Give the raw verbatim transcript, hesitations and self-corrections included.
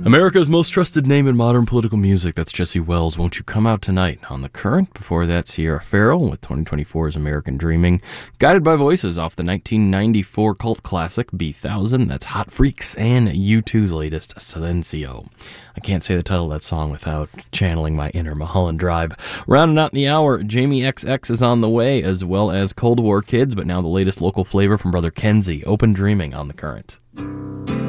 America's most trusted name in modern political music. That's Jesse Wells. Won't You Come Out Tonight on The Current. Before that, Sierra Farrell with twenty twenty-four's American Dreaming. Guided by Voices off the nineteen ninety-four cult classic B one thousand. That's Hot Freaks and U two's latest Silencio. I can't say the title of that song without channeling my inner Mulholland Drive. Rounding out the hour, Jamie X X is on the way, as well as Cold War Kids, but now the latest local flavor from Brother Kenzie. Open Dreaming on The Current.